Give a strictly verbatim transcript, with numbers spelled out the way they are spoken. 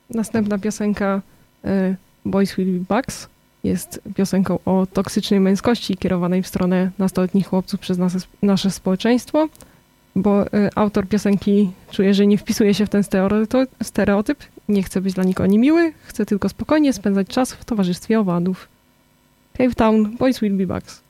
Następna piosenka y, Boys Will Be Bugs jest piosenką o toksycznej męskości kierowanej w stronę nastoletnich chłopców przez nas, nasze społeczeństwo, bo y, autor piosenki czuje, że nie wpisuje się w ten stereotyp, nie chce być dla nikogo niemiły, chce tylko spokojnie spędzać czas w towarzystwie owadów. Cave Town, Boys Will Be Bugs.